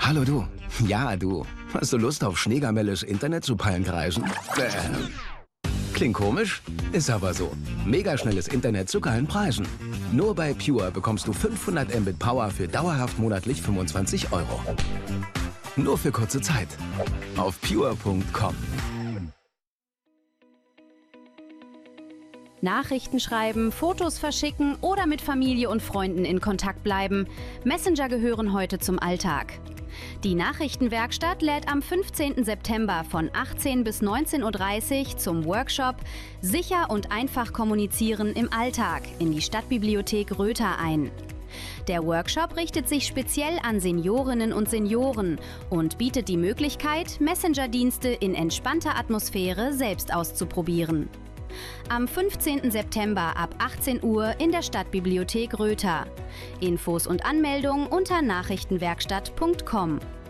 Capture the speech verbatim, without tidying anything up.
Hallo du. Ja, du. Hast du Lust auf schneegamelles Internet zu Palmkreisen? Bäh. Klingt komisch? Ist aber so. Megaschnelles Internet zu geilen Preisen. Nur bei Pure bekommst du fünfhundert Mbit Power für dauerhaft monatlich fünfundzwanzig Euro. Nur für kurze Zeit. Auf pure punkt com. Nachrichten schreiben, Fotos verschicken oder mit Familie und Freunden in Kontakt bleiben. Messenger gehören heute zum Alltag. Die Nachrichtenwerkstatt lädt am fünfzehnten September von achtzehn bis neunzehn Uhr dreißig zum Workshop Sicher und einfach kommunizieren im Alltag in die Stadtbibliothek Rötha ein. Der Workshop richtet sich speziell an Seniorinnen und Senioren und bietet die Möglichkeit, Messenger-Dienste in entspannter Atmosphäre selbst auszuprobieren. Am fünfzehnten September ab achtzehn Uhr in der Stadtbibliothek Rötha. Infos und Anmeldung unter nachrichtenwerkstatt punkt com.